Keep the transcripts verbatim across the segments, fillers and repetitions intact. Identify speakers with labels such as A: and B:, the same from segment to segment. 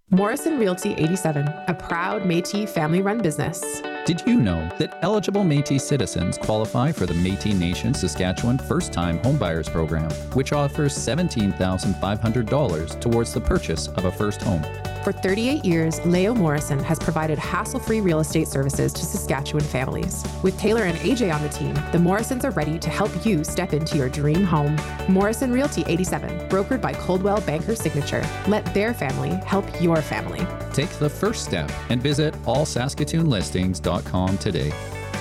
A: Morrison Realty eighty-seven, a proud Métis family-run business.
B: Did you know that eligible Métis citizens qualify for the Métis Nation Saskatchewan First-Time Homebuyers Program, which offers seventeen thousand five hundred dollars towards the purchase of a first home?
A: For thirty-eight years, Leo Morrison has provided hassle-free real estate services to Saskatchewan families. With Taylor and A J on the team, the Morrisons are ready to help you step into your dream home. Morrison Realty eighty-seven, brokered by Coldwell Banker Signature. Let their family help your family.
B: Take the first step and visit all saskatoon listings dot com today.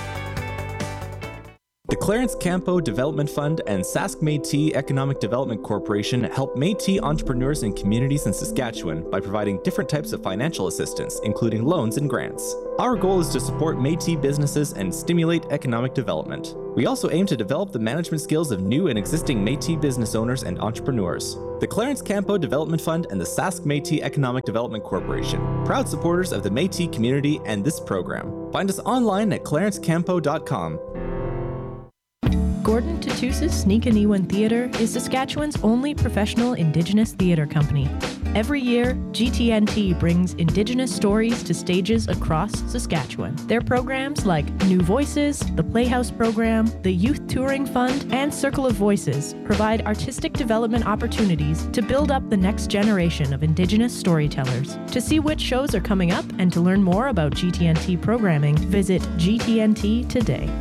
C: The Clarence Campo Development Fund and Sask Métis Economic Development Corporation help Métis entrepreneurs and communities in Saskatchewan by providing different types of financial assistance, including loans and grants. Our goal is to support Métis businesses and stimulate economic development. We also aim to develop the management skills of new and existing Métis business owners and entrepreneurs. The Clarence Campo Development Fund and the Sask Métis Economic Development Corporation, proud supporters of the Métis community and this program. Find us online at clarence campo dot com.
D: Gordon Tatusis Sneakaniwan Theatre is Saskatchewan's only professional Indigenous theatre company. Every year, G T N T brings Indigenous stories to stages across Saskatchewan. Their programs like New Voices, the Playhouse Program, the Youth Touring Fund, and Circle of Voices provide artistic development opportunities to build up the next generation of Indigenous storytellers. To see which shows are coming up and to learn more about G T N T programming, visit G T N T today.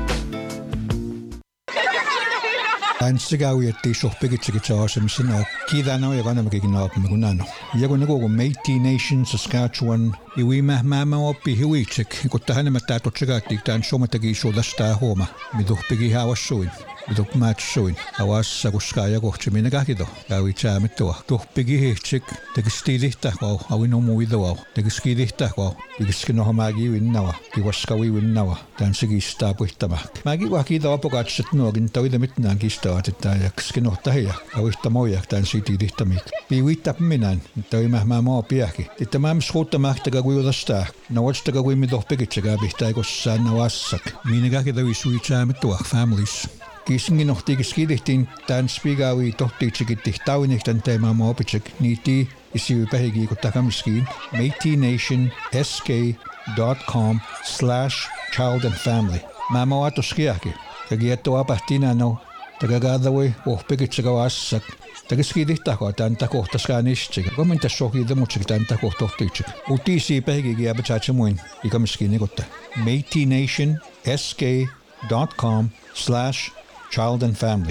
E: Ansigawi at tiso pigitsikitsaasam sino kidano yaganam kikinaapumagunano. Yagunago Métis Nation Saskatchewan iwima mama opi hiwichik ikuttahanama taatotsigatik tan somatagiso dasta homa miduh pigihawassuin miduk matsuin awas saguskaya kohtimina kakido kawitsaamitua tuh pigihitsik tegistilihtawa awinomuidawa tegiskilihtawa tegiskinohamagi winnawa kiwaskawi winnawa tan sigistaapuittamak magi wakidawa pokatsit nuogin tawidamittnaan kistaatitaayak skinohtahia awihtamoyak tan sitilihtamik piwittapminan tawimahmamo piaki titamam skuuttamahtaga kuudastaa nawatstaga kuimidoh pigitsagaabihtaikossaan nawassak minigakidawisuitsaamituah families Kisingin of Tigiskidin, Dan Spigawi, Totichikit, Tawinicht, Tema Mopichik, Niti, Isi Pehigi, Takamiskin, Métis Nation S K dot com slash child and family. Mamo Atoskiaki, Kagieto Apatina no, Tagagadaway, or Pigitchagawasak, Tagiskiditako, Tantako, Taskanishik, Gomintashoki, the Muchik, Tantako, Totichik, Utisi Pehigi, Abachachamuin, Ikamiskinigotta. Métis Nation S K dot com slash child and family.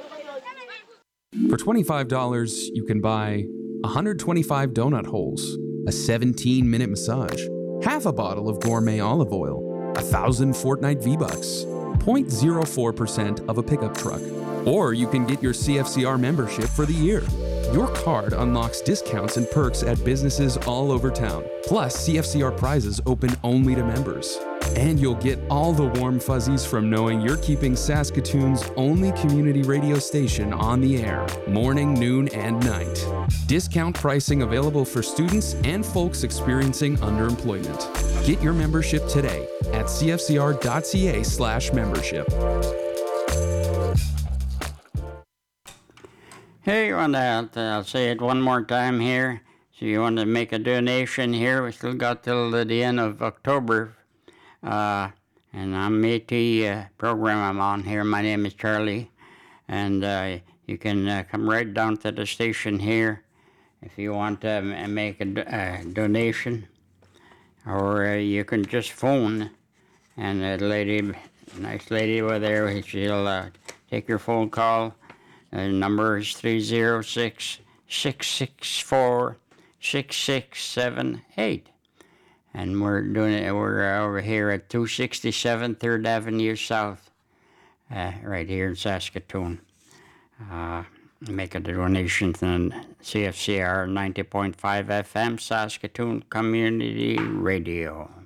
F: For twenty-five dollars, you can buy one hundred twenty-five donut holes, a seventeen minute massage, half a bottle of gourmet olive oil, one thousand Fortnite V-Bucks, zero point zero four percent of a pickup truck. Or you can get your C F C R membership for the year. Your card unlocks discounts and perks at businesses all over town. Plus, C F C R prizes open only to members. And you'll get all the warm fuzzies from knowing you're keeping Saskatoon's only community radio station on the air, morning, noon, and night. Discount pricing available for students and folks experiencing underemployment. Get your membership today at c f c r dot c a slash membership.
G: Hey, you want to, I'll say it one more time here. So you want to make a donation here? We still got till the end of October. Uh, and I'm Métis uh, program I'm on here. My name is Charlie. And uh, you can uh, come right down to the station here if you want to make a, do- a donation. Or uh, you can just phone. And a lady, nice lady over there, she'll uh, take your phone call. The number is three zero six, six six four, six six seven eight. And we're doing it, we're over here at two sixty-seven third Avenue South, uh, right here in Saskatoon. Uh, make a donation to C F C R ninety point five F M Saskatoon Community Radio.